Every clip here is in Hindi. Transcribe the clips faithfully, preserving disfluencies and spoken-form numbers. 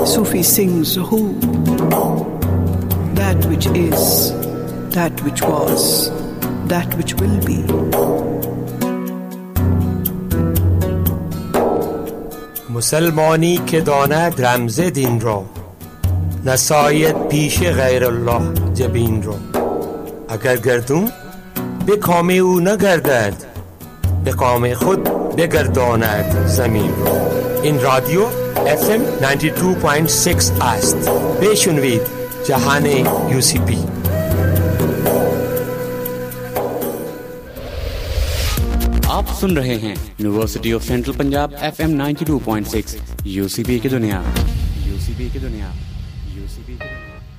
Sufi sings Hu, that which is, that which was, that which will be. مسلمانی که داند رمز دین را، نساید پیش غیر الله جبین را. اگر گردون به کام او نگردد، به کام خود بگرداند زمین را. این رادیو اف ام نود و دو ممیز شش است. بشنوید جهان یو سی پی. आप सुन रहे हैं university of central Punjab F M ninety two point six UCP की दुनिया यूसीपी की दुनिया यूसीपी की दुनिया।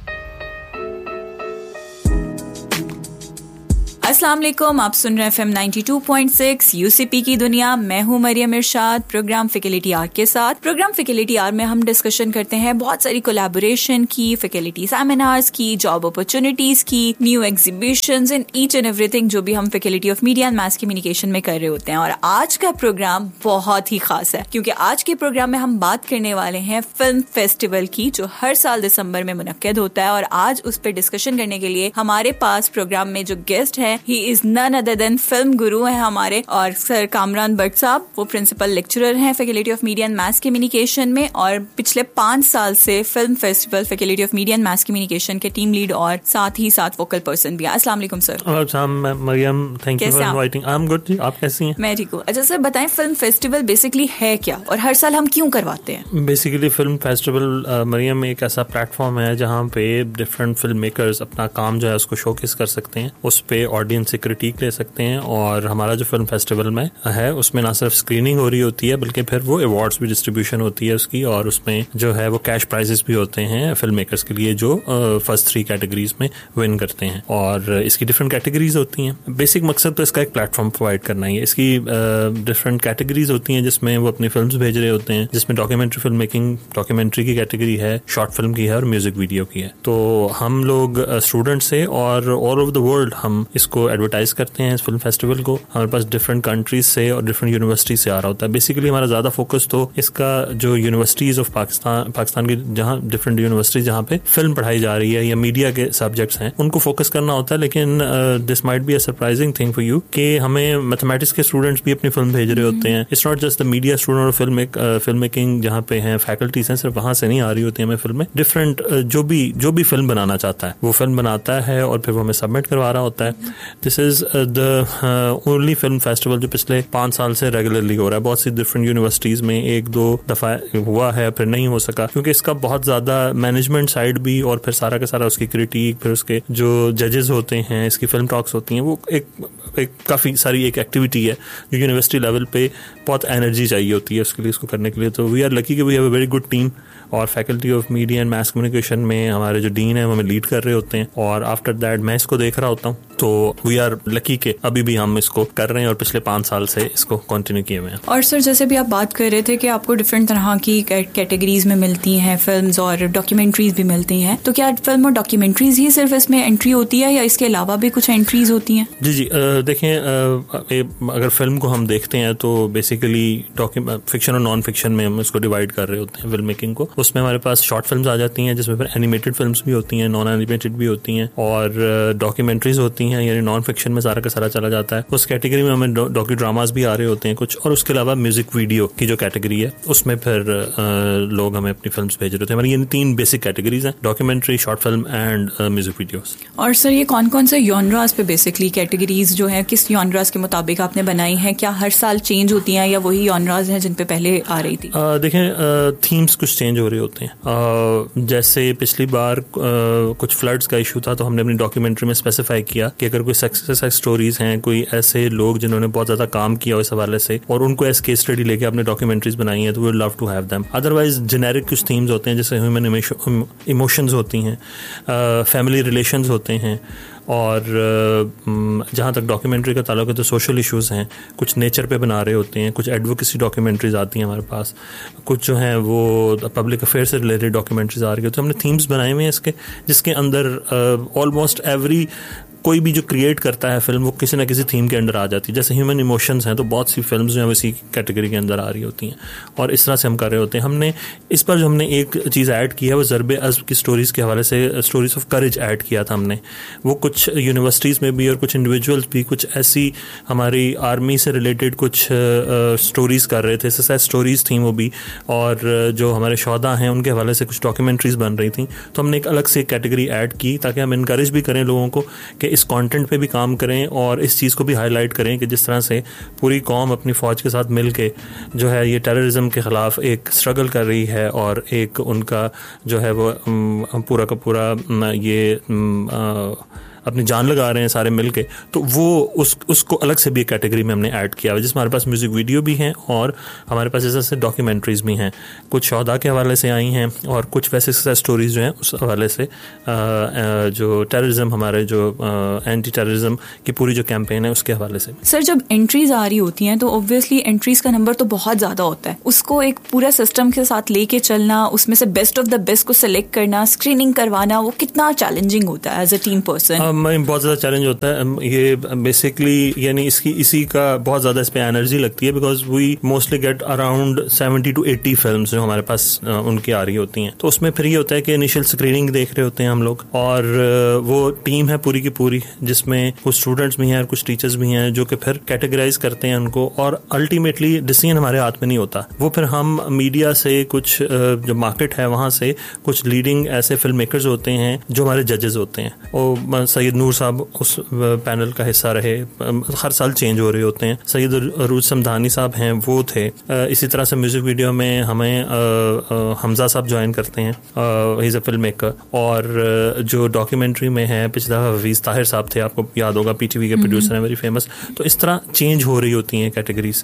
अस्सलाम वालेकुम, आप सुन रहे हैं F M ninety two point six UCP की दुनिया। मैं हूं मरियम इरशाद प्रोग्राम फैकल्टी आर के साथ। प्रोग्राम फैकल्टी आर में हम डिस्कशन करते हैं बहुत सारी कोलैबोरेशन की, फैकल्टी सेमिनार्स की, जॉब अपॉर्चुनिटीज की, new exhibitions in each and everything जो भी हम faculty of media and mass communication में कर रहे होते हैं। और आज का प्रोग्राम बहुत ही खास है क्योंकि आज के प्रोग्राम में हम बात करने वाले हैं फिल्म फेस्टिवल की जो हर साल दिसंबर में मुनक्किद होता है। और आज उस पर डिस्कशन करने के लिए हमारे पास प्रोग्राम में जो गेस्ट है, he is none other than film गुरु है हमारे, और सर कामरान भट्ट साहब, वो प्रिंसिपल लेक्चरर हैं faculty of media and mass communication में, और पिछले पांच साल से film festival faculty of media and mass communication के टीम लीड और साथ ही साथ वोकल पर्सन भी है। अस्सलाम वालेकुम sir. Maryam, thank you for inviting. I am good जी, आप कैसी हैं? मैं ठीक हूँ। अच्छा सर, बताएं फिल्म फेस्टिवल बेसिकली है क्या और हर साल हम क्यों करवाते हैं? बेसिकली फिल्म फेस्टिवल मरियम एक ऐसा प्लेटफॉर्म है जहाँ पे डिफरेंट फिल्म मेकर्स अपना काम जो है उसको शोकेस कर सकते हैं, उस पे ऑडियंस से क्रिटिक ले सकते हैं। और हमारा जो फिल्म फेस्टिवल में है उसमें ना सिर्फ स्क्रीनिंग हो रही होती है बल्कि फिर वो अवार्ड्स भी डिस्ट्रीब्यूशन होती है उसकी, और उसमें जो है वो कैश प्राइजेस भी होते हैं फिल्म मेकर्स के लिए जो फर्स्ट थ्री कैटेगरीज में विन करते हैं। और इसकी डिफरेंट कैटेगरीज होती हैं। बेसिक मकसद तो इसका एक प्लेटफॉर्म प्रोवाइड करना ही है। इसकी डिफरेंट कैटेगरीज होती हैं जिसमें वो अपनी फिल्म्स भेज रहे होते हैं, जिसमें डॉक्यूमेंट्री फिल्म मेकिंग, डॉक्यूमेंट्री की कैटेगरी है, शॉर्ट फिल्म की है और म्यूजिक वीडियो की है। तो हम लोग स्टूडेंट से और ऑल ओवर द वर्ल्ड हम इसको एडवर्टाइज करते हैं इस फिल्म फेस्टिवल को। हमारे पास डिफरेंट कंट्रीज से और डिफरेंट यूनिवर्सिटी से आ रहा होता है। बेसिकली हमारा ज्यादा फोकस तो इसका जो यूनिवर्सिटीज ऑफ पाकिस्तान पाकिस्तान की जहाँ डिफरेंट यूनिवर्सिटीज जहाँ पे फिल्म पढ़ाई जा रही है या मीडिया के सब्जेक्ट्स हैं उनको फोकस करना होता है। लेकिन this might be a surprising thing for you कि हमें मैथमेटिक्स के स्टूडेंट्स भी अपनी फिल्म भेज रहे होते हैं। It's not just the media student और फिल्म फिल्म मेकिंग जहाँ पे हैं फैकल्टीज हैं, सिर्फ वहां से नहीं आ रही होती है हमें फिल्में। डिफरेंट जो भी जो भी फिल्म बनाना चाहता है वो फिल्म बनाता है और फिर वो हमें सबमिट करवा रहा होता है। This is the only film festival जो पिछले पांच साल से रेगुलरली हो रहा है। बहुत सी डिफरेंट यूनिवर्सिटीज में एक दो दफा हुआ है, फिर नहीं हो सका क्योंकि इसका बहुत ज्यादा मैनेजमेंट साइड भी और फिर सारा का सारा उसकी क्रिटिक, फिर उसके जो जजेस होते हैं, इसकी फिल्म टॉक्स होती हैं, वो एक एक काफी सारी एक एक्टिविटी है जो यूनिवर्सिटी लेवल पे बहुत एनर्जी चाहिए होती है उसके लिए, इसको करने के लिए। तो वी आर लकी कि we have a very good team. और faculty of media and mass communication में हमारे जो डीन है वो हमें लीड कर रहे होते हैं, और आफ्टर दैट मैं इसको देख रहा होता हूँ। तो वी आर लकी के अभी भी हम इसको कर रहे हैं और पिछले पांच साल से इसको कंटिन्यू किए हुए हैं। और सर, जैसे भी आप बात कर रहे थे कि आपको डिफरेंट तरह की कैटेगरीज में मिलती हैं फिल्म्स और डॉक्यूमेंट्रीज भी मिलती हैं, तो क्या फिल्म और डॉक्यूमेंट्रीज ही सिर्फ इसमें एंट्री होती है या इसके अलावा भी कुछ एंट्रीज होती हैं? जी जी देखें, अगर फिल्म को हम देखते हैं तो बेसिकली फिक्शन और नॉन फिक्शन में हम इसको डिवाइड कर रहे होते हैं फिल्म मेकिंग को। उसमें हमारे पास शॉर्ट फिल्म्स आ जाती हैं जिसमें फिर एनिमेटेड फिल्म्स भी होती हैं, नॉन एनिमेटेड भी होती हैं, और डॉक्यूमेंट्रीज होती हैं, यानी नॉन फिक्शन में सारा का सारा चला जाता है। उस कैटेगरी में हमें डॉक्यू ड्रामास भी आ रहे होते हैं कुछ, और उसके अलावा म्यूजिक वीडियो की जो कैटेगरी है उसमें फिर आ, लोग हमें अपनी फिल्म्स भेज रहे होते हैं। हमारी ये तीन बेसिक कैटेगरीज हैं, documentary, short film and music videos. और सर, ये कौन कौन से जॉनरास पे बेसिकली कैटेगरीज जो है किस जॉनरास के मुताबिक आपने बनाई है? क्या हर साल चेंज होती हैं या वही जॉनरास हैं जिन पे पहले आ रही थी? आ, देखें, थीम्स कुछ चेंज हो रहे होते हैं। आ, जैसे पिछली बार आ, कुछ फ्लड्स का इशू था तो हमने अपनी डॉक्यूमेंट्री में स्पेसिफाई किया कि अगर कोई सक्सेस स्टोरीज हैं, कोई ऐसे लोग जिन्होंने बहुत ज्यादा काम किया इस हवाले से और उनको एज केस स्टडी लेके अपने डॉक्यूमेंट्रीज बनाई है, तो we love to have them. Otherwise generic कुछ थीम्स होते हैं जैसे ह्यूमन इमोशंस होती हैं, फैमिली रिलेशंस होते हैं, और जहाँ तक डॉक्यूमेंट्री का ताल्लुक है तो सोशल इश्यूज़ हैं, कुछ नेचर पे बना रहे होते हैं, कुछ एडवोकेसी डॉक्यूमेंट्रीज आती हैं हमारे पास, कुछ जो हैं वो पब्लिक अफेयर से रिलेटेड डॉक्यूमेंट्रीज आ रही है। तो हमने थीम्स बनाए हुए हैं इसके, जिसके अंदर ऑलमोस्ट एवरी कोई भी जो क्रिएट करता है फिल्म वो किसी ना किसी थीम के अंदर आ जाती है। जैसे ह्यूमन इमोशंस हैं तो बहुत सी फिल्म्स जो हैं इसी कैटेगरी के अंदर आ रही होती हैं, और इस तरह से हम कर रहे होते हैं। हमने इस पर जो हमने एक चीज़ ऐड की है वो ज़रबे अज़्म की स्टोरीज़ के हवाले से स्टोरीज़ ऑफ करेज ऐड किया था हमने। वो कुछ यूनिवर्सिटीज़ में भी और कुछ इंडिविजुअल्स भी कुछ ऐसी हमारी आर्मी से रिलेटेड कुछ स्टोरीज़ कर रहे थे, सक्सेस स्टोरीज़ थी वो भी, और जो हमारे शोहदा हैं उनके हवाले से कुछ डॉक्यूमेंट्रीज़ बन रही थी। तो हमने एक अलग से कैटेगरी ऐड की ताकि हम इनकरेज भी करें लोगों को कि इस कंटेंट पे भी काम करें और इस चीज़ को भी हाईलाइट करें कि जिस तरह से पूरी कौम अपनी फ़ौज के साथ मिल के जो है ये टेररिज्म के ख़िलाफ़ एक स्ट्रगल कर रही है, और एक उनका जो है वो पूरा का पूरा ये आ, अपनी जान लगा रहे हैं सारे मिलके। तो वो उस उसको अलग से भी एक कैटेगरी में हमने ऐड किया है, जिसमें हमारे पास म्यूज़िक वीडियो भी हैं और हमारे पास ऐसे डॉक्यूमेंट्रीज़ भी हैं, कुछ शोहदा के हवाले से आई हैं और कुछ वैसे सक्सेस स्टोरीज़ जो हैं उस हवाले से आ, आ, जो टेररिज्म हमारे जो एंटी टेररिज्म की पूरी जो कैंपेन है उसके हवाले से। सर, जब एंट्रीज आ रही होती हैं तो ऑब्वियसली एंट्रीज का नंबर तो बहुत ज़्यादा होता है, उसको एक पूरा सिस्टम के साथ लेके चलना, उसमें से बेस्ट ऑफ द बेस्ट को सिलेक्ट करना, स्क्रीनिंग करवाना, वो कितना चैलेंजिंग होता है एज अ टीम पर्सन? बहुत ज़्यादा चैलेंज होता है ये बेसिकली, यानी इसकी इसी का बहुत ज़्यादा इस पे एनर्जी लगती है, because we mostly get around seventy two eighty films जो हमारे पास उनकी आ रही होती हैं। तो उसमें फिर ये होता है कि इनिशियल स्क्रीनिंग देख रहे होते हैं हम लोग, और वो टीम है पूरी की पूरी जिसमें कुछ स्टूडेंट्स भी हैं और कुछ टीचर्स भी हैं जो कि फिर कैटेगराइज करते हैं उनको, और अल्टीमेटली डिसीजन हमारे हाथ में नहीं होता। वो फिर हम मीडिया से, कुछ जो मार्केट है वहाँ से कुछ लीडिंग ऐसे फिल्म मेकर्स होते हैं जो हमारे जजेस होते हैं। और सैयद नूर साहब उस पैनल का हिस्सा रहे, हर साल चेंज हो रहे होते हैं। सैयद अरूज समदानी साहब हैं वो थे। इसी तरह से म्यूजिक वीडियो में हमें हमजा साहब ज्वाइन करते हैं, he is a film maker. और जो डॉक्यूमेंट्री में है पिछला हफीज़ ताहिर साहब थे, आपको याद होगा, पीटीवी के प्रोड्यूसर हैं, वेरी फेमस। तो इस तरह चेंज हो रही होती हैं कैटेगरीज।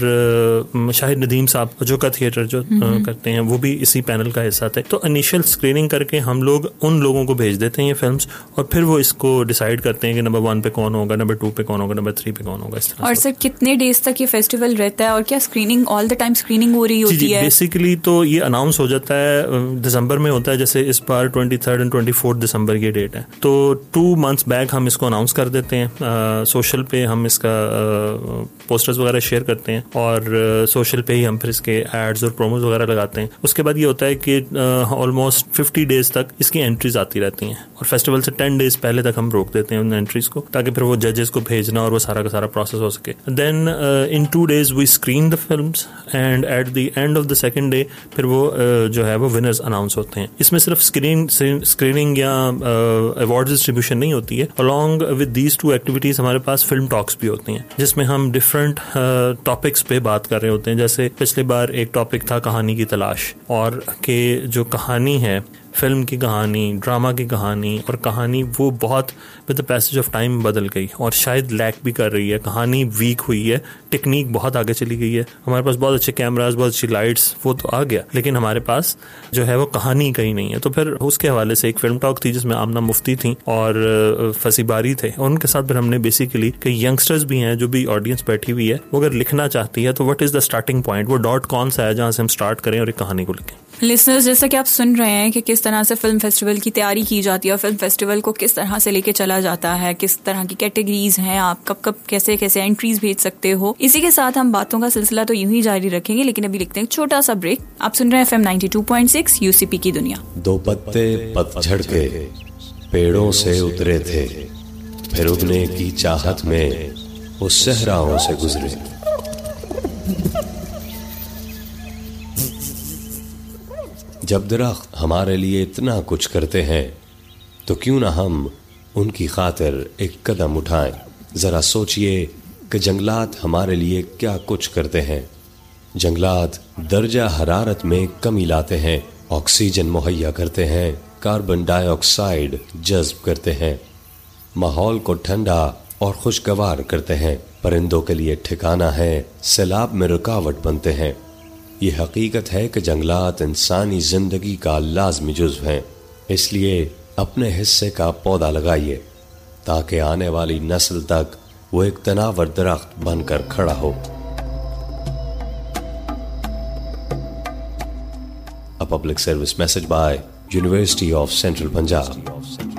और शाहिद नदीम साहब जो का थिएटर जो करते हैं वो भी इसी पैनल का हिस्सा थे। तो इनिशियल स्क्रीनिंग करके हम लोग उन लोगों को भेज देते हैं ये फिल्म्स, और फिर वो इसको डिसाइड करते हैं कि नंबर वन पे कौन होगा, नंबर टू पे कौन होगा, नंबर थ्री पे कौन होगा, इस तरह। और सर कितने डेज तक ये फेस्टिवल रहता है, और क्या screening all the time screening हो रही होती जी, जी, है? बेसिकली तो ये अनाउंस हो जाता है दिसंबर में होता है, जैसे इस बार twenty third and twenty fourth December की डेट है। तो टू मंथ्स बैक हम इसको अनाउंस कर देते हैं, सोशल पे हम इसका पोस्टर्स वगैरह शेयर करते हैं, और सोशल पे ही हम फिर इसके एड्स और प्रोमोज वगैरह लगाते हैं। उसके बाद ये होता है कि ऑलमोस्ट फिफ्टी डेज तक इसकी एंट्रीज आती रहती हैं, और फेस्टिवल से टेन डेज पहले तक हम रोक देते हैं उन एंट्रीज को, ताकि फिर वो जजेस को भेजना और वो सारा का सारा प्रोसेस हो सके। Then in two days we screen the films, and at the end of the second day फिर वो uh, जो है वो विनर्स अनाउंस होते हैं। इसमें सिर्फ स्क्रीन स्क्रीनिंग या अवार्ड डिस्ट्रीब्यूशन नहीं होती है, along with these two activities हमारे पास फिल्म टॉक्स भी होती हैं, जिसमें हम डिफरेंट टॉपिक्स पे बात कर रहे होते हैं। जैसे पिछली बार एक टॉपिक था कहानी की तलाश, और के जो कहानी है, फिल्म की कहानी, ड्रामा की कहानी, और कहानी वो बहुत with the passage of time बदल गई और शायद लैक भी कर रही है, कहानी वीक हुई है, टेक्निक बहुत आगे चली गई है। हमारे पास बहुत अच्छे कैमरास, बहुत अच्छी लाइट्स, वो तो आ गया, लेकिन हमारे पास जो है वो कहानी कहीं नहीं है। तो फिर उसके हवाले से एक फिल्म टॉक थी जिसमें आमना मुफ्ती थी और फसी बारी थे, और उनके साथ फिर हमने बेसिकली कई यंगस्टर्स भी हैं जो भी ऑडियंस बैठी हुई है, वो अगर लिखना चाहती है तो what is the starting point, वो डॉट कौन सा है जहाँ से हम स्टार्ट करें और एक कहानी को लिखें। लिसनर्स, जैसा कि आप सुन रहे हैं कि किस तरह से फिल्म फेस्टिवल की तैयारी की जाती है और फिल्म फेस्टिवल को किस तरह से लेके चला जाता है, किस तरह की कैटेगरीज हैं, आप कब कब कैसे कैसे एंट्रीज भेज सकते हो। इसी के साथ हम बातों का सिलसिला तो यूं ही जारी रखेंगे, लेकिन अभी लिखते हैं छोटा सा ब्रेक। आप सुन रहे हैं F M ninety two point six UCP की दुनिया। दो पत्ते पतझड़ के पेड़ों से उतरे थे, फिर उगने की चाहत में वो सहराओं से गुजरे। जब दरख्त हमारे लिए इतना कुछ करते हैं तो क्यों ना हम उनकी खातिर एक कदम उठाएं। जरा सोचिए कि जंगलात हमारे लिए क्या कुछ करते हैं। जंगलात दर्जा हरारत में कमी लाते हैं, ऑक्सीजन मुहैया करते हैं, कार्बन डाइऑक्साइड जज्ब करते हैं, माहौल को ठंडा और खुशगवार करते हैं, परिंदों के लिए ठिकाना है, सैलाब में रुकावट बनते हैं। ये हकीकत है कि जंगलात इंसानी जिंदगी का लाजमी जुज़्व हैं। इसलिए अपने हिस्से का पौधा लगाइए ताकि आने वाली नस्ल तक वो एक तनावर दरख्त बनकर खड़ा हो। A public service message by University of Central Punjab.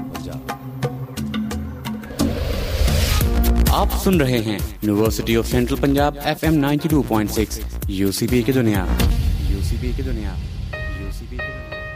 आप सुन रहे हैं university of central Punjab F M ninety two point six UCP की दुनिया यूसीपी की दुनिया यूसीपी की दुनिया।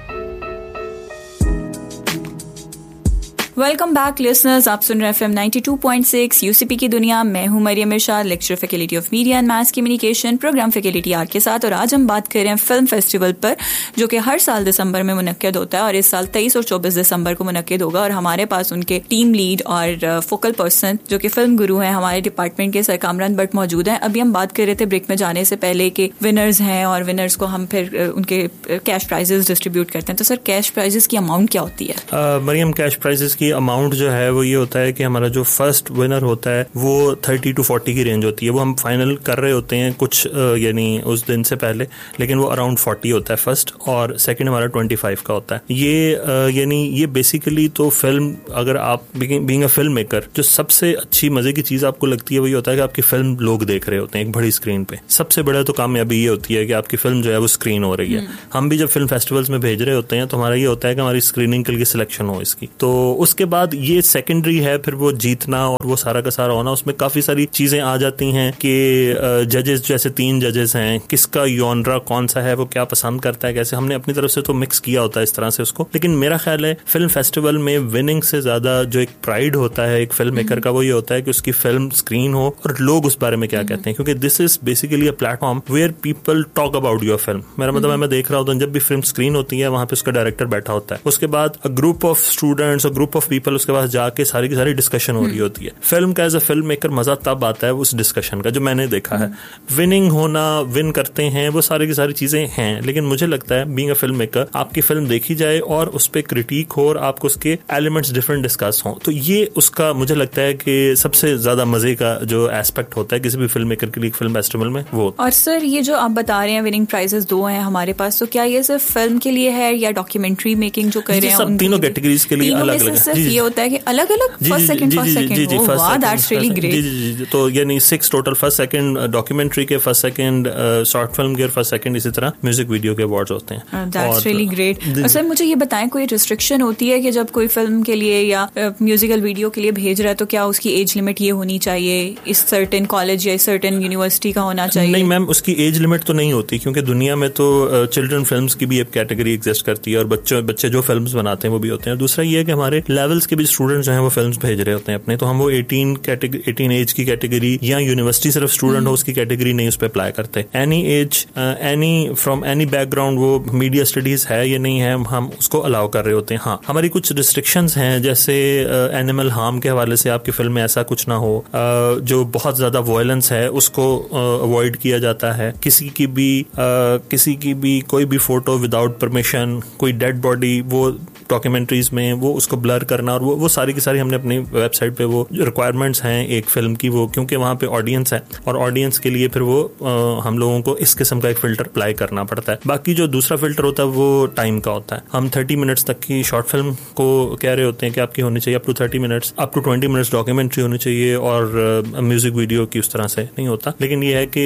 वेलकम बैक लिसनर्स, आप सुन रहे हैं F M ninety two point six UCP की दुनिया। मैं हूं मरियम इरशाद, lecture faculty of media and mass communication, programme faculty are के साथ। और आज हम बात कर रहे हैं फिल्म फेस्टिवल पर, जो कि हर साल दिसंबर में मुनक्किद होता है और इस साल तेईस और चौबीस दिसंबर को मुनक्किद होगा। और हमारे पास उनके टीम लीड और फोकल पर्सन जो कि फिल्म गुरु हैं हमारे डिपार्टमेंट के, सर कामरान भट्ट मौजूद हैं। अभी हम बात कर रहे थे ब्रेक में जाने से पहले कि विनर्स हैं और विनर्स को हम फिर उनके कैश प्राइजेस डिस्ट्रीब्यूट करते हैं। तो सर कैश प्राइजेस की अमाउंट क्या होती है? मरियम, कैश प्राइजेस की अमाउंट जो है वो ये होता है कि हमारा जो फर्स्ट विनर होता है वो थर्टी टू फोर्टी की रेंज होती है। वो हम फाइनल कर रहे होते हैं कुछ यानी उस दिन से पहले, लेकिन वो अराउंड फोर्टी होता है फर्स्ट, और सेकंड हमारा ट्वेंटी फाइव का होता है। ये यानी ये बेसिकली तो फिल्म, अगर आप बीइंग अ फिल्म मेकर, जो सबसे अच्छी मजे की चीज आपको लगती है वही होता है कि आपकी फिल्म लोग देख रहे होते हैं एक बड़ी स्क्रीन पे। सबसे बड़ा तो कामयाबी ये होती है कि आपकी फिल्म जो है वो स्क्रीन हो रही है। हम भी जब फिल्म फेस्टिवल्स में भेज रहे होते हैं तो हमारा ये होता है कि हमारी स्क्रीनिंग के लिए सिलेक्शन हो इसकी। तो उसके बाद ये सेकेंडरी है, फिर वो जीतना और वो सारा का सारा होना, उसमें काफी सारी चीजें आ जाती हैं कि जजेस, जैसे तीन जजेस हैं, किसका यॉनरा कौन सा है, वो क्या पसंद करता है, कैसे हमने अपनी तरफ से तो मिक्स किया होता है इस तरह से उसको। लेकिन मेरा ख्याल है फिल्म फेस्टिवल में विनिंग से ज्यादा जो एक प्राइड होता है एक फिल्म मेकर का, वो ये होता है कि उसकी फिल्म स्क्रीन हो और लोग उस बारे में क्या कहते हैं, क्योंकि this is basically a platform where people talk about your film. मेरा मतलब है मैं देख रहा होता हूँ जब भी फिल्म स्क्रीन होती है वहां पे उसका डायरेक्टर बैठा होता है, उसके बाद अ ग्रुप ऑफ स्टूडेंट्स और ग्रुप ऑफ पीपल उसके पास जाके सारी की सारी डिस्कशन हो रही होती है। फिल्म का एज अ फिल्म मेकर मजा तब आता है उस डिस्कशन का, जो मैंने देखा है। विनिंग होना, विन करते हैं, वो सारी की सारी चीजें हैं, लेकिन मुझे लगता है बीइंग अ फिल्म मेकर आपकी फिल्म देखी जाए और उस पर क्रिटिक हो और आपको उसके एलिमेंट्स डिफरेंट डिस्कस हो, तो ये उसका मुझे लगता है कि सबसे ज्यादा मजे का जो एस्पेक्ट होता है किसी भी फिल्म मेकर के लिए फिल्म फेस्टिवल में वो। और सर ये जो आप बता रहे हैं विनिंग प्राइजेस दो हैं हमारे पास, तो क्या ये सिर्फ फिल्म के लिए है या डॉक्यूमेंट्री मेकिंग जो कर रहे हैं सब तीनों कैटेगरीज के लिए अलग अलग है? ये होता है कि अलग अलग फर्स्ट सेकंड फर्स्ट सेकंड वाह दैट्स रियली ग्रेट। जी जी जी, तो यानी six total, first second documentary के, फर्स्ट सेकंड शॉर्ट फिल्म के, फर्स्ट सेकंड, इसी तरह म्यूजिक वीडियो के अवार्ड्स होते हैं। That's really great. और सर मुझे ये बताएं, कोई रिस्ट्रिक्शन होती है कि जब कोई फिल्म के लिए या म्यूजिकल वीडियो के लिए भेज रहा है तो क्या उसकी एज लिमिट ये होनी चाहिए, इस सर्टेन कॉलेज या सर्टेन यूनिवर्सिटी का होना चाहिए? नहीं मैम, उसकी एज लिमिट तो नहीं होती, क्योंकि दुनिया में तो चिल्ड्रन फिल्म्स की भी एक कैटेगरी एग्जिस्ट करती है और बच्चे बच्चे जो फिल्म्स बनाते हैं वो भी होते हैं। दूसरा ये है कि हमारे लेवल्स के भी स्टूडेंट्स जो हैं वो फिल्म्स भेज रहे होते हैं अपने, तो हम वो एटीन कैटेगरी एटीन एज की कैटेगरी या यूनिवर्सिटी सिर्फ स्टूडेंट हो उसकी कैटेगरी नहीं उस पर अप्लाई करते। Any as, any from any background, वो मीडिया स्टडीज है या नहीं है, हम उसको अलाउ कर रहे होते हैं। हाँ, हमारी कुछ रिस्ट्रिक्शंस हैं, जैसे एनिमल uh, हार्म के हवाले से आपकी फिल्म में ऐसा कुछ ना हो, uh, जो बहुत ज्यादा वायलेंस है उसको अवॉइड uh, किया जाता है। किसी की भी uh, किसी की भी कोई भी फोटो विदाउट परमिशन, कोई डेड बॉडी, वो डॉक्यूमेंट्रीज में वो उसको ब्लर करना, और वो वो सारी की सारी हमने अपनी वेबसाइट पे वो रिक्वायरमेंट्स हैं एक फिल्म की, वो क्योंकि वहाँ पे ऑडियंस है और ऑडियंस के लिए फिर वो आ, हम लोगों को इस किस्म का एक फिल्टर अप्लाई करना पड़ता है। बाकी जो दूसरा फिल्टर होता है वो टाइम का होता है। हम थर्टी मिनट्स तक की शॉर्ट फिल्म को कह रहे होते हैं कि आपकी होनी चाहिए up to thirty minutes, up to twenty minutes documentary होनी चाहिए, और म्यूजिक वीडियो की उस तरह से नहीं होता। लेकिन ये है कि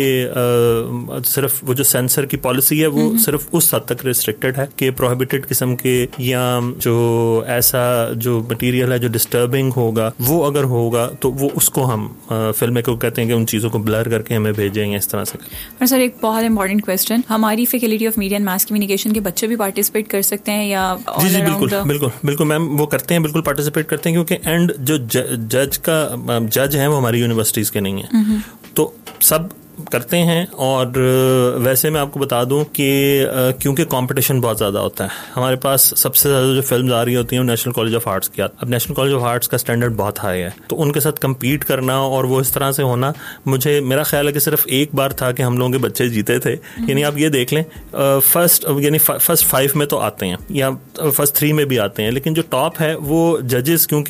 आ, सिर्फ वो जो सेंसर की पॉलिसी है वो सिर्फ उस हद तक रिस्ट्रिक्टेड है कि प्रोहिबिटेड किस्म के या जो ऐसा जो मटेरियल है जो डिस्टर्बिंग होगा वो अगर होगा तो वो उसको हम फिल्म मेकर को कहते हैं कि उन चीजों को ब्लर करके हमें भेजेंगे इस तरह से। और सर एक बहुत इंपॉर्टेंट क्वेश्चन, हमारी faculty of media and mass communication के बच्चे भी पार्टिसिपेट कर सकते हैं या? जी जी बिल्कुल बिल्कुल बिल्कुल मैम, वो करते हैं, बिल्कुल पार्टिसिपेट करते हैं, क्योंकि एंड जो जज का जज है वो हमारी यूनिवर्सिटीज के नहीं है, तो सब करते हैं। और वैसे मैं आपको बता दूं कि क्योंकि कंपटीशन बहुत ज़्यादा होता है, हमारे पास सबसे ज़्यादा जो फिल्म आ रही होती हैं वो नेशनल कॉलेज ऑफ आर्ट्स की। अब नेशनल कॉलेज ऑफ आर्ट्स का स्टैंडर्ड बहुत हाई है, तो उनके साथ कम्पीट करना और वो इस तरह से होना, मुझे मेरा ख्याल है कि सिर्फ एक बार था कि हम लोगों के बच्चे जीते थे। यानी आप ये देख लें, फर्स्ट यानी फर्स्ट फाइव में तो आते हैं या फर्स्ट थ्री में भी आते हैं, लेकिन जो टॉप है वो जजेस क्योंकि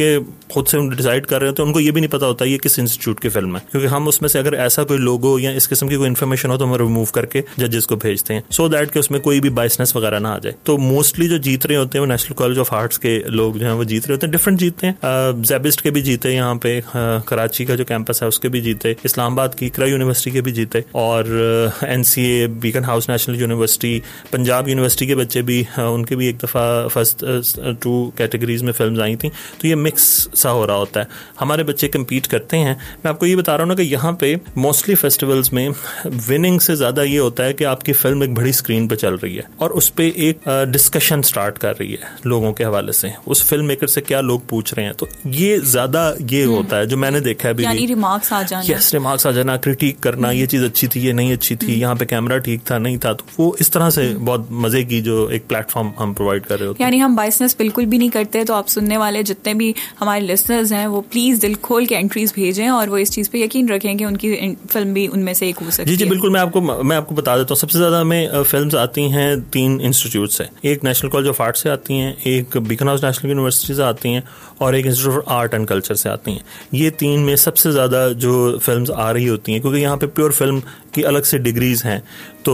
खुद से डिसाइड कर रहे होते हैं, उनको ये भी नहीं पता होता ये किस इंस्टीट्यूट की फिल्म है, क्योंकि हम उसमें से अगर ऐसा कोई लोगो या इस किस्म की कोई इन्फॉर्मेशन हो तो हम रिमूव करके जजेस को भेजते हैं, सो दैट कि उसमें कोई भी बायसनेस वगैरह ना आ जाए. तो मोस्टली जो जीत रहे होते हैं वो नेशनल कॉलेज ऑफ आर्ट्स के लोग जो हैं वो जीत रहे होते हैं. डिफरेंट जीतते हैं, ज़ेबिस्ट के भी जीते यहाँ पे, कराची का जो कैंपस है उसके भी जीते, इस्लामाबाद की इकरा यूनिवर्सिटी के भी जीते, और NCA, beacon house national university, Punjab university के बच्चे भी, उनके भी एक दफ़ा फर्स्ट टू कैटेगरीज में फिल्म आई थी. तो ये मिक्स सा हो रहा होता है. हमारे बच्चे कम्पीट करते हैं. मैं आपको ये बता रहा हूँ ना कि यहाँ पे मोस्टली फेस्टिवल्स में विनिंग से ज़्यादा ये होता है कि आपकी फिल्म एक बड़ी स्क्रीन पे चल रही है और उस पर एक डिस्कशन स्टार्ट कर रही है लोगों के हवाले से, उस फिल्म मेकर से क्या लोग पूछ रहे हैं. तो ये ज़्यादा ये होता है जो मैंने देखा है अभी. यानी रिमार्क्स आ जाना. यस, रिमार्क्स आ जाना, क्रिटिक करना, ये चीज़ अच्छी थी, ये नहीं अच्छी थी, यहाँ पे कैमरा ठीक था, नहीं था. तो वो इस तरह से बहुत मजे की जो एक प्लेटफॉर्म हम प्रोवाइड कर रहे होते हैं. यानी हम बायसनेस बिल्कुल भी नहीं करते. तो आप सुनने वाले जितने भी हमारे लिसनर्स हैं वो प्लीज दिल खोल के एंट्रीज भेजें और वो इस चीज पे यकीन रखें कि उनकी फिल्म भी उनमें से एक हो सकती है. जी जी बिल्कुल. मैं आपको मैं आपको बता देता हूँ. सबसे ज्यादा हमें फिल्म्स आती हैं तीन इंस्टीट्यूट से. एक नेशनल कॉलेज ऑफ आर्ट से आती हैं, एक बीकन हाउस नेशनल यूनिवर्सिटी से आती हैं, और एक institute of art and culture से आती हैं. ये तीन में सबसे ज्यादा जो फिल्म्स आ रही होती हैं, क्योंकि यहाँ पे प्योर फिल्म की अलग से डिग्रीज हैं, तो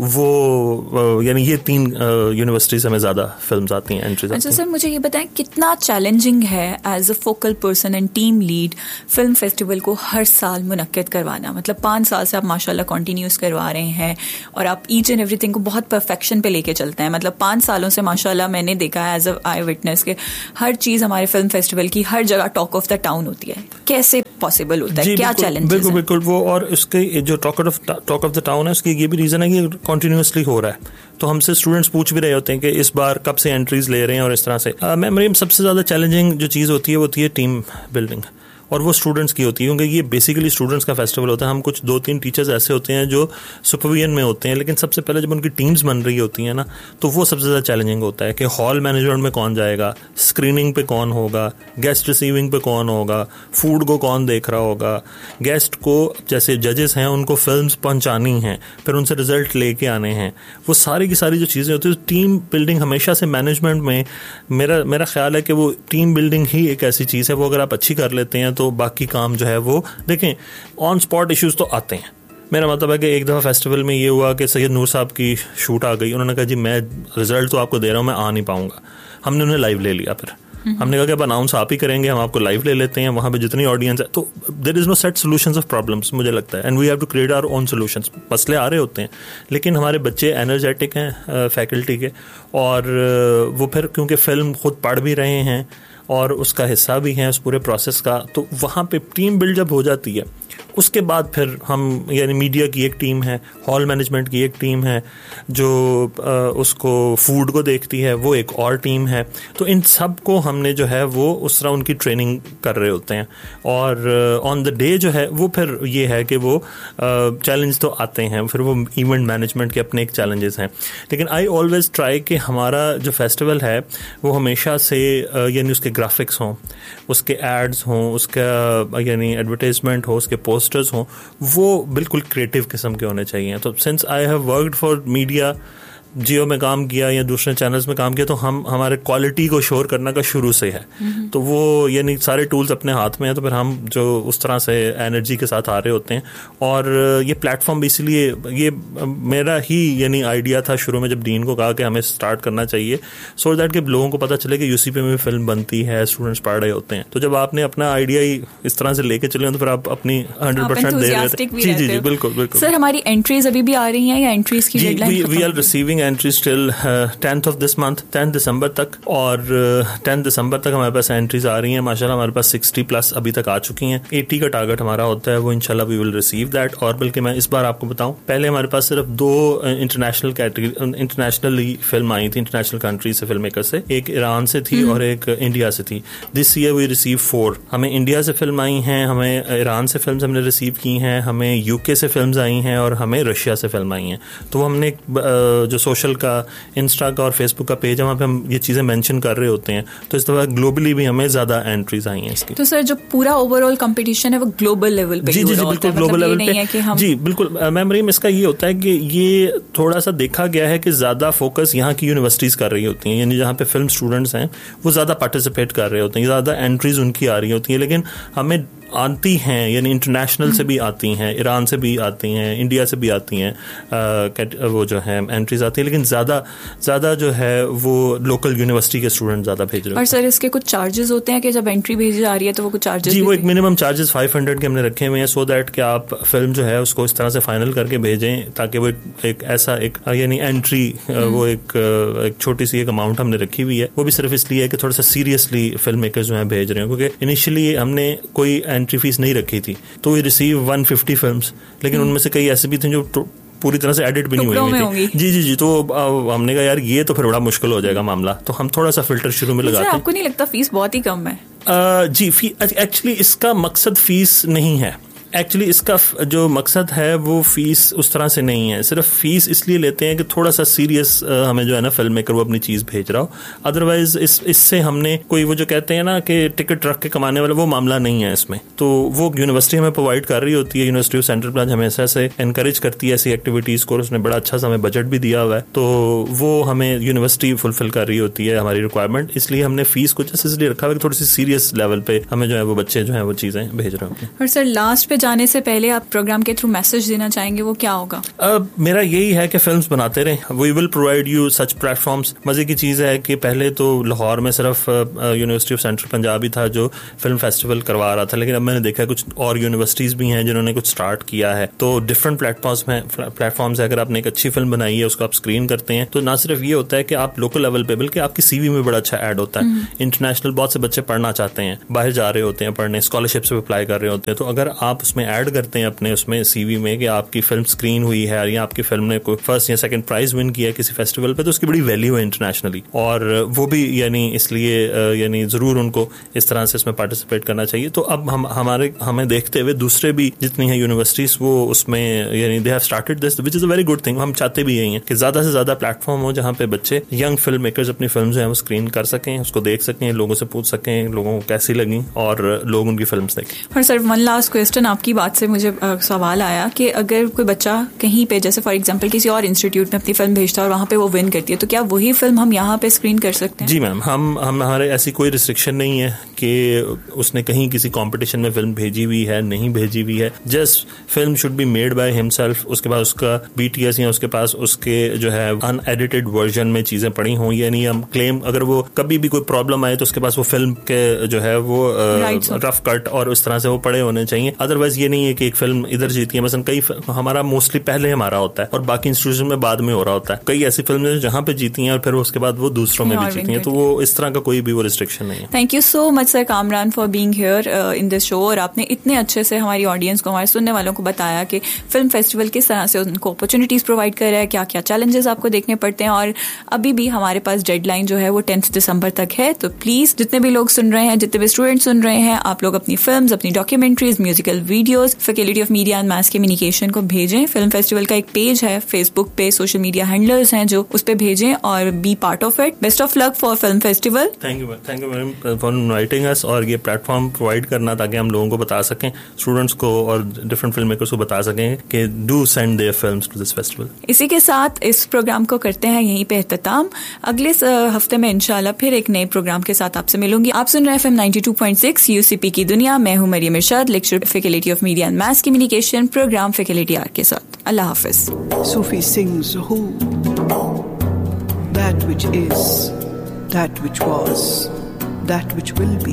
वो यानी ये तीन यूनिवर्सिटीज हमें ज्यादा फिल्म्स आती हैं, एंट्रीज. अच्छा सर, मुझे ये बताएं कितना चैलेंजिंग है as a focal person and team lead film festival को हर साल मुनक्किद करवाना. मतलब पाँच साल से आप माशाल्लाह कंटिन्यूस करवा रहे हैं और आप ईच एंड एवरीथिंग को बहुत परफेक्शन पे लेके चलते हैं. मतलब पाँच सालों से माशाल्लाह मैंने देखा है एज अ आई विटनेस के हर चीज हमारे फिल्म फेस्टिवल की हर जगह टॉक ऑफ द टाउन होती है. कैसे पॉसिबल होता है, क्या चैलेंजेस? बिल्कुल बिल्कुल. वो और उसके जो talk of talk of the town है उसकी ये भी रीजन है कि कंटिन्यूसली हो रहा है. तो हमसे स्टूडेंट्स पूछ भी रहे होते हैं कि इस बार कब से एंट्रीज ले रहे हैं और इस तरह से. uh, मैं मरीम सबसे ज़्यादा चैलेंजिंग जो चीज़ होती है वो होती है टीम बिल्डिंग, और वो स्टूडेंट्स की होती है, क्योंकि ये बेसिकली स्टूडेंट्स का फेस्टिवल होता है. हम कुछ दो तीन टीचर्स ऐसे होते हैं जो सुपरविजन में होते हैं, लेकिन सबसे पहले जब उनकी टीम्स बन रही होती हैं ना, तो वो सबसे ज़्यादा चैलेंजिंग होता है कि हॉल मैनेजमेंट में कौन जाएगा, स्क्रीनिंग पे कौन होगा, गेस्ट रिसीविंग पे कौन होगा, फूड को कौन देख रहा होगा, गेस्ट को जैसे जजेस हैं उनको फिल्म्स पहुंचानी हैं, फिर उनसे रिजल्ट लेके आने हैं. वो सारी की सारी जो चीज़ें होती है, टीम बिल्डिंग हमेशा से मैनेजमेंट में मेरा मेरा ख्याल है कि वो टीम बिल्डिंग ही एक ऐसी चीज़ है, वो अगर आप अच्छी कर लेते हैं तो बाकी काम जो है वो देखें. ऑन स्पॉट इश्यूज तो आते हैं. मेरा मतलब है कि एक दफ़ा फेस्टिवल में ये हुआ कि सैयद नूर साहब की शूट आ गई. उन्होंने कहा जी मैं रिजल्ट तो आपको दे रहा हूँ, मैं आ नहीं पाऊंगा. हमने उन्हें लाइव ले लिया. फिर हमने कहा कि अब अनाउंस आप ही करेंगे, हम आपको लाइव ले लेते हैं, वहाँ पे जितनी ऑडियंस है. तो there is no set solutions of problems मुझे लगता है, and we have to create our own solutions. मसले आ रहे होते हैं, लेकिन हमारे बच्चे एनर्जेटिक हैं फैकल्टी के, और वो फिर क्योंकि फिल्म खुद पढ़ भी रहे हैं और उसका हिस्सा भी हैं उस पूरे प्रोसेस का, तो वहाँ पे टीम बिल्ड जब हो जाती है उसके बाद फिर हम यानी मीडिया की एक टीम है, हॉल मैनेजमेंट की एक टीम है जो आ, उसको फूड को देखती है, वो एक और टीम है. तो इन सब को हमने जो है वो उस तरह उनकी ट्रेनिंग कर रहे होते हैं, और ऑन द डे जो है वो फिर ये है कि वो चैलेंज तो आते हैं, फिर वो इवेंट मैनेजमेंट के अपने एक चैलेंजेस हैं. लेकिन आई ऑलवेज ट्राई कि हमारा जो फेस्टिवल है वो हमेशा से यानी उसके ग्राफिक्स हों, उसके एड्स हों, उसका यानी एडवर्टाइजमेंट हो, उसके पोस्टर्स हों, वो बिल्कुल क्रिएटिव किस्म के होने चाहिए. तो since I have worked for media, जियो में काम किया या दूसरे चैनल्स में काम किया, तो हम हमारे क्वालिटी को शोर करना का शुरू से है. तो वो यानी सारे टूल्स अपने हाथ में हैं, तो फिर हम जो उस तरह से एनर्जी के साथ आ रहे होते हैं. और ये प्लेटफॉर्म इसीलिए ये मेरा ही यानी आइडिया था शुरू में, जब डीन को कहा कि हमें स्टार्ट करना चाहिए, सो दैट कि लोगों को पता चले कि यूसीपी में भी फिल्म बनती है, स्टूडेंट्स पढ़ रहे होते हैं. तो जब आपने अपना आइडिया ही इस तरह से लेके चले तो फिर आप अपनी हंड्रेड परसेंट दे रहे थे. जी जी जी बिल्कुल बिल्कुल. सर हमारी एंट्रीज अभी भी आ रही हैं या एंट्रीज की deadline? We are receiving entries till tenth of this month, tenth दिसंबर तक, और टेंथ दिसंबर तक हमारे पास एंट्रीज आ रही हैं. माशाल्लाह हमारे पास सिक्सटी प्लस अभी तक आ चुकी हैं. एटी का टारगेट हमारा होता है, वो इंशाल्लाह वी विल रिसीव दैट. और बल्कि मैं इस बार आपको बताऊं, पहले हमारे पास सिर्फ दो इंटरनेशनल कैटेगरी इंटरनेशनली फिल्म आई थी, इंटरनेशनल कंट्री से फिल्म मेकर से, एक ईरान से थी और एक इंडिया से थी. This year we receive four. हमें इंडिया से फिल्म आई हैं, हमें ईरान से फिल्म हमने रिसीव की हैं, हमें यूके से फिल्म आई हैं, और हमें रशिया से फिल्म आई हैं. तो हमने जो सोशल का, इंस्टा का और फेसबुक का पेज है, वहाँ पे हम ये चीज़ें मेंशन कर रहे होते हैं, तो इस तरह ग्लोबली भी हमें ज़्यादा एंट्रीज आई हैं इसकी। तो सर जो पूरा ओवरऑल कंपटीशन है वो ग्लोबल लेवल पे जी जी जी बिल्कुल ग्लोबल लेवल पे हम... जी बिल्कुल मैम मरीम, इसका ये होता है कि ये थोड़ा सा देखा गया है कि ज़्यादा फोकस यहाँ की यूनिवर्सिटीज़ कर रही होती हैं, यानी जहाँ पे फिल्म स्टूडेंट्स हैं वो ज़्यादा पार्टिसिपेट कर रहे होते हैं, ज़्यादा एंट्रीज उनकी आ रही होती हैं, लेकिन हमें आती हैं, यानी इंटरनेशनल से भी आती हैं, ईरान से भी आती हैं, इंडिया से भी आती हैं, आ, वो जो है एंट्रीज आती हैं, लेकिन ज़्यादा ज़्यादा जो है वो लोकल यूनिवर्सिटी के स्टूडेंट ज़्यादा भेज रहे हैं। और सर इसके कुछ चार्जेस होते हैं कि जब एंट्री भेजी जा रही है तो वो कुछ चार्जेस? जी, वो एक मिनिमम चार्जेस फाइव हंड्रेड के हमने रखे हुए हैं, सो दैट कि आप फिल्म जो है उसको इस तरह से फाइनल करके भेजें ताकि वो एक ऐसा एक यानी एंट्री वो एक एक छोटी सी एक अमाउंट हमने रखी हुई है, वो भी सिर्फ इसलिए है कि थोड़ा सा सीरियसली फिल्म मेकर्स जो है भेज रहे हैं, क्योंकि इनिशियली हमने कोई एंट्री फीस नहीं रखी थी, तो we receive one fifty films, लेकिन उनमें से कई ऐसे भी थे जो पूरी तरह से एडिट भी नहीं हुई थी। जी जी जी तो हमने कहा यार ये तो फिर बड़ा मुश्किल हो जाएगा मामला, तो हम थोड़ा सा फिल्टर शुरू में लगाते हैं। आपको नहीं लगता फीस बहुत ही कम है? uh, जी फी एक्चुअली इसका मकसद फीस नहीं है, एक्चुअली इसका जो मकसद है वो फीस उस तरह से नहीं है, सिर्फ फीस इसलिए लेते हैं कि थोड़ा सा सीरियस हमें जो है ना फिल्म मेकर वो अपनी चीज़ भेज रहा हो, अदरवाइज इस इससे हमने कोई वो जो कहते हैं ना कि टिकट रख के कमाने वाला वो मामला नहीं है इसमें। तो वो यूनिवर्सिटी हमें प्रोवाइड कर रही होती है, यूनिवर्सिटी ऑफ सेंट्रल ब्रांच हमेशा से एनकरेज करती है ऐसी एक्टिविटीज़ को, उसने बड़ा अच्छा सा हमें बजट भी दिया हुआ है, तो वो हमें यूनिवर्सिटी फुलफिल कर रही होती है हमारी रिक्वायरमेंट, इसलिए हमने फीस को जैसे इसलिए रखा हुआ कि थोड़ी सी सीरियस लेवल पे हमें जो है वो बच्चे जो है वो चीज़ें भेज रहे होते हैं। और सर लास्ट पे जाने से पहले आप प्रोग्राम के थ्रू मैसेज देना चाहेंगे, वो क्या होगा? uh, मेरा यही है कि फिल्म्स बनाते रहें, we will provide you such platforms. मजे की चीज़ है कि पहले तो लाहौर में सिर्फ यूनिवर्सिटी ऑफ सेंट्रल पंजाब ही था जो फिल्म फेस्टिवल करवा रहा था, लेकिन अब मैंने देखा कुछ और यूनिवर्सिटीज़ भी हैं जिन्होंने कुछ स्टार्ट किया है, तो डिफरेंट प्लेटफॉर्म्स में प्लेटफॉर्म्स है, अगर आपने एक अच्छी फिल्म बनाई है उसको आप स्क्रीन करते हैं तो ना सिर्फ ये होता है कि आप लोकल लेवल पे, बल्कि आपकी सीवी में बड़ा अच्छा ऐड होता है। इंटरनेशनल बहुत से बच्चे पढ़ना चाहते हैं, बाहर जा रहे होते हैं पढ़ने, स्कॉलरशिप से अप्लाई कर रहे होते हैं, तो अगर आप उसमें ऐड करते हैं अपने उसमें सीवी में कि आपकी फिल्म स्क्रीन हुई है या आपकी फिल्म ने कोई फर्स्ट या सेकंड प्राइज विन किया किसी फेस्टिवल पे, तो उसकी बड़ी वैल्यू है इंटरनेशनली, और वो भी यानी इसलिए यानी जरूर उनको इस तरह से इसमें पार्टिसिपेट करना चाहिए। तो अब हम हमारे हमें देखते हुए दूसरे भी जितनी है यूनिवर्सिटीज वो उसमें यानी they have started this, which is a very good thing. हम चाहते भी यही हैं कि ज्यादा से ज्यादा प्लेटफॉर्म हो जहाँ पे बच्चे यंग फिल्म मेकर्स अपनी फिल्म जो है वो स्क्रीन कर सकें, उसको देख सकें, लोगों से पूछ सकें लोगों को कैसी लगी और लोग उनकी फिल्म देखें। और सर वन लास्ट क्वेश्चन, आपकी बात से मुझे सवाल आया कि अगर कोई बच्चा कहीं पे जैसे फॉर एग्जांपल किसी और इंस्टीट्यूट में अपनी फिल्म भेजता है और वहाँ पे वो विन करती है, तो क्या वही फिल्म हम यहाँ पे स्क्रीन कर सकते हैं? जी मैम, हम हम हमारे ऐसी कोई रिस्ट्रिक्शन नहीं है कि उसने कहीं किसी कंपटीशन में फिल्म भेजी हुई है नहीं भेजी हुई है, just film should be made by himself, उसके बाद उसका बीटीएस या उसके पास उसके जो है अनएडिटेड वर्जन में चीजें पड़ी हों, यानी हम क्लेम अगर वो कभी भी कोई प्रॉब्लम आए तो उसके पास वो फिल्म के जो है वो रफ कट और उस तरह से वो पड़े होने चाहिए। अदरवाइज ये नहीं है कि एक फिल्म इधर जीती है, मसलन कई हमारा मोस्टली पहले हमारा होता है और बाकी इंस्टीट्यूशन में बाद में हो रहा होता है, कई ऐसी फिल्में जहाँ पे जीती हैं और फिर उसके बाद वो दूसरों में भी जीती हैं, तो वो इस तरह का कोई भी वो रिस्ट्रिक्शन नहीं है। Thank you so much sir Kamran for being here in this show, और आपने इतने अच्छे से हमारी ऑडियंस को, हमारे सुनने वालों को बताया कि फिल्म फेस्टिवल किस तरह से उनको अपॉर्चुनिटीज प्रोवाइड कर रहा है, क्या क्या चैलेंजेस आपको देखने पड़ते हैं, और अभी भी हमारे पास डेडलाइन जो है वो टेंथ दिसंबर तक है। तो प्लीज जितने भी लोग सुन रहे हैं, जितने भी स्टूडेंट सुन रहे हैं, आप लोग अपनी फिल्म्स, अपनी documentaries, musical videos faculty of media and mass communication को भेजें। फिल्म फेस्टिवल का एक पेज है फेसबुक पे, सोशल मीडिया हैंडलर्स हैं जो उस पे भेजें और B part of it. Best of luck for film festival. Thank you thank you ma'am for inviting us और ये प्लेटफॉर्म प्रोवाइड करना ताकि हम लोगों को बता सकें, स्टूडेंट्स को और डिफरेंट फिल्म मेकर्स को बता सकें कि do send their films to this festival. इसी के साथ इस प्रोग्राम को करते हैं यहीं पे इख्तिताम। अगले हफ्ते में इंशाल्लाह फिर एक नए प्रोग्राम के साथ आपसे मिलूंगी। आप सुन रहे हैं F M ninety two point six UCP की दुनिया। मैं हूं मरियम इरशाद, lecture faculty of media and mass communication, programme faculty are के साथ। अल्लाह हाफिज। Sufi sings who, that which is, that which was, that which will be.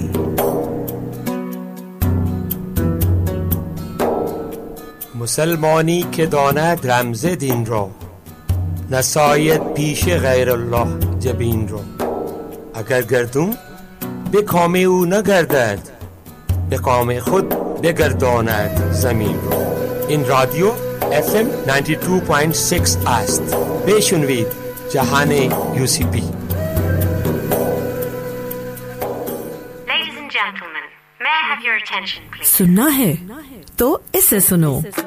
मुसलमानी के दानद रमز दین را نساید پیش غیر الله جبین را اگر گردون به کام او نگردد به کام خود بگرداند زمین را. این رادیو اف ام نود و دو و شش است. بشنوید جهان یوسیپی. Ladies and gentlemen, may I have your attention, please? सुनना है तो इसे सुनो।